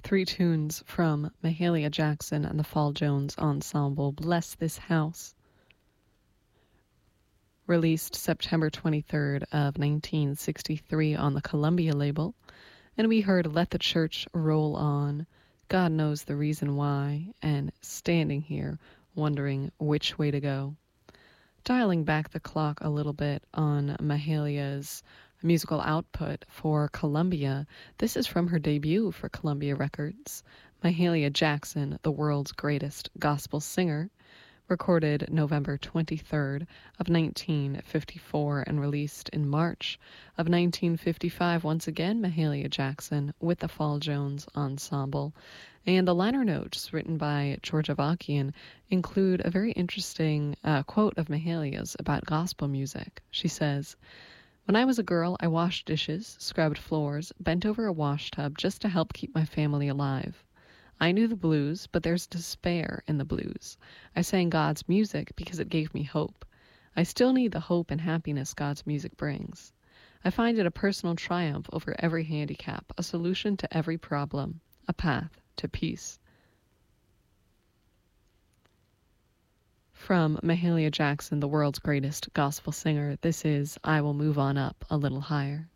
Three tunes from Mahalia Jackson and the Fall Jones Ensemble, Bless This House. Released September 23rd of 1963 on the Columbia label. And we heard Let the Church Roll On, God Knows the Reason Why, and Standing Here, Wondering Which Way to Go. Dialing back the clock a little bit on Mahalia's musical output for Columbia, this is from her debut for Columbia Records, Mahalia Jackson, the world's greatest gospel singer, recorded November 23rd of 1954 and released in March of 1955. Once again, Mahalia Jackson with the Fall Jones Ensemble. And the liner notes written by George Avakian include a very interesting quote of Mahalia's about gospel music. She says, "When I was a girl, I washed dishes, scrubbed floors, bent over a wash tub just to help keep my family alive. I knew the blues, but there's despair in the blues. I sang God's music because it gave me hope. I still need the hope and happiness God's music brings. I find it a personal triumph over every handicap, a solution to every problem, a path to peace." From Mahalia Jackson, the world's greatest gospel singer, this is I Will Move On Up a Little Higher.